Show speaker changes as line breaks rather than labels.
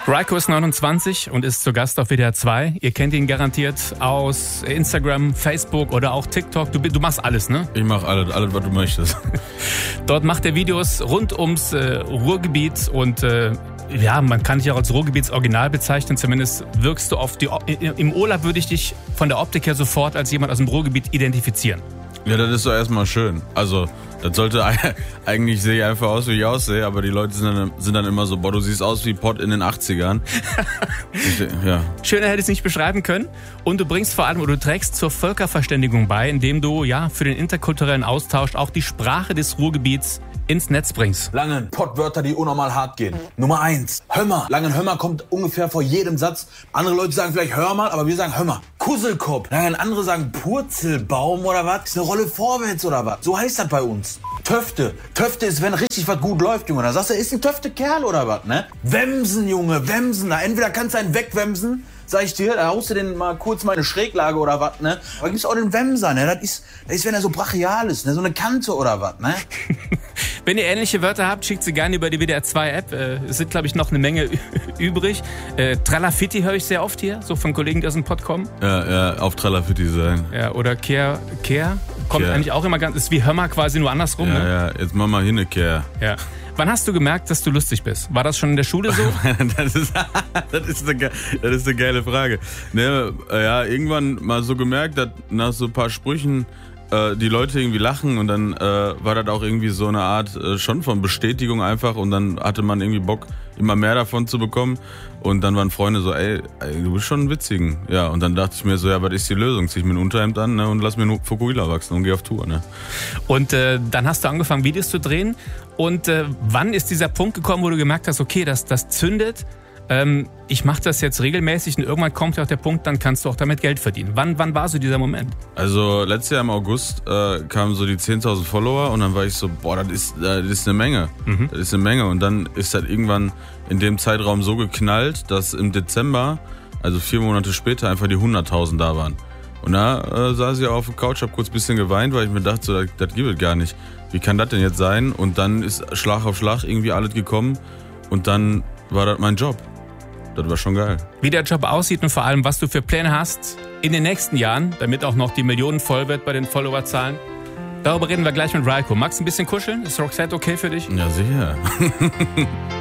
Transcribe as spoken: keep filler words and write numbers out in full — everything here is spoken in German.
Raiko ist neunundzwanzig und ist zu Gast auf W D R zwei. Ihr kennt ihn garantiert aus Instagram, Facebook oder auch TikTok. Du, du machst alles, ne?
Ich mache alles, alles, was du möchtest.
Dort macht er Videos rund ums äh, Ruhrgebiet und äh, ja, man kann dich auch als Ruhrgebietsoriginal bezeichnen. Zumindest wirkst du auf die... Im Urlaub würde ich dich von der Optik her sofort als jemand aus dem Ruhrgebiet identifizieren.
Ja, das ist doch erstmal schön. Also, das sollte eigentlich sehe ich einfach aus, wie ich aussehe, aber die Leute sind dann, sind dann immer so, boah, du siehst aus wie Pott in den achtzigern. Ich, ja.
Schöner hätte ich es nicht beschreiben können. Und du bringst vor allem, oder du trägst zur Völkerverständigung bei, indem du ja für den interkulturellen Austausch auch die Sprache des Ruhrgebiets ins Netz bringst.
Langen Pottwörter, die unnormal hart gehen. Nummer eins, Hömmer. Langen Hömmer kommt ungefähr vor jedem Satz. Andere Leute sagen vielleicht Hör mal, aber wir sagen Hömmer. Kusselkopf. Langen andere sagen Purzelbaum oder was? Ist eine Rolle vorwärts oder was? So heißt das bei uns. Töfte. Töfte ist, wenn richtig was gut läuft, Junge. Da sagst du, ist ein Töfte-Kerl oder was, ne? Wemsen, Junge, Wemsen. Da entweder kannst du einen wegwemsen, sag ich dir, da haust du den mal kurz mal eine Schräglage oder was, ne? Aber gibt's auch den Wemser, ne? Das ist, das ist, wenn er so brachial ist, ne? So eine Kante oder was, ne?
Wenn ihr ähnliche Wörter habt, schickt sie gerne über die W D R zwei App. Äh, es sind, glaube ich, noch eine Menge übrig. Äh, Tralafitti höre ich sehr oft hier, so von Kollegen, die aus dem Pod kommen.
Ja, ja, auf Tralafitti sein.
Ja, oder Kehr, Kehr kommt
Kehr.
eigentlich auch immer ganz, ist wie Hömmer quasi nur andersrum.
Ja,
ne?
ja, jetzt mach mal hin, eine Kehr.
Ja. Wann hast du gemerkt, dass du lustig bist? War das schon in der Schule so?
das, ist, das, ist eine, das ist eine geile Frage. Ne, ja, irgendwann mal so gemerkt, dass nach so ein paar Sprüchen äh, die Leute irgendwie lachen und dann äh, war das auch irgendwie so eine Art äh, schon von Bestätigung einfach und dann hatte man irgendwie Bock, immer mehr davon zu bekommen und dann waren Freunde so, ey, ey du bist schon ein Witzigen. Ja, und dann dachte ich mir so, ja, was ist die Lösung? Zieh ich mir ein Unterhemd an, ne, und lass mir nur Fukuhila wachsen und geh auf Tour, ne.
Und äh, dann hast du angefangen, Videos zu drehen und äh, wann ist dieser Punkt gekommen, wo du gemerkt hast, okay, das, das zündet, ähm, ich mache das jetzt regelmäßig und irgendwann kommt ja auch der Punkt, dann kannst du auch damit Geld verdienen. Wann, wann war so dieser Moment?
Also letztes Jahr im August äh, kamen so die zehntausend Follower und dann war ich so, boah, das ist, das ist eine Menge. Mhm. Das ist eine Menge. Und dann ist das irgendwann in dem Zeitraum so geknallt, dass im Dezember, also vier Monate später, einfach die hunderttausend da waren. Und da äh, saß ich auf der Couch, hab kurz ein bisschen geweint, weil ich mir dachte, so, das, das gibt es gar nicht. Wie kann das denn jetzt sein? Und dann ist Schlag auf Schlag irgendwie alles gekommen und dann war das mein Job. Das war schon geil.
Wie der Job aussieht und vor allem, was du für Pläne hast in den nächsten Jahren, damit auch noch die Millionen voll wird bei den Followerzahlen. Darüber reden wir gleich mit Raiko. Magst du ein bisschen kuscheln? Ist Roxette okay für dich?
Ja, sicher.